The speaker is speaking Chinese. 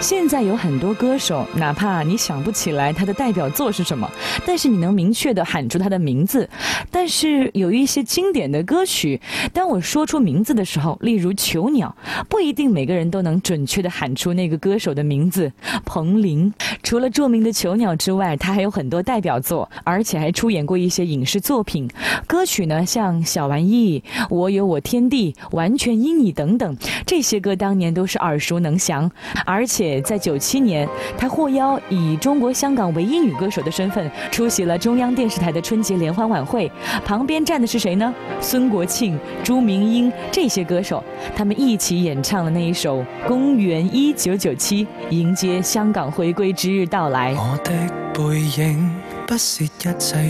现在有很多歌手，哪怕你想不起来他的代表作是什么，但是你能明确地喊出他的名字。但是有一些经典的歌曲，当我说出名字的时候，例如《囚鸟》，不一定每个人都能准确地喊出那个歌手的名字。彭羚除了著名的《囚鸟》之外，他还有很多代表作，而且还出演过一些影视作品。歌曲呢，像《小玩意》、我有我天地、完全因你等等，这些歌当年都是耳熟能详。而且在97年，他获邀以中国香港唯一女歌手的身份出席了中央电视台的春节联欢晚会，旁边站的是谁呢？孙国庆、朱明英这些歌手，他们一起演唱了那一首《公元1997》，迎接香港回归之日到来。 我的背影不是一切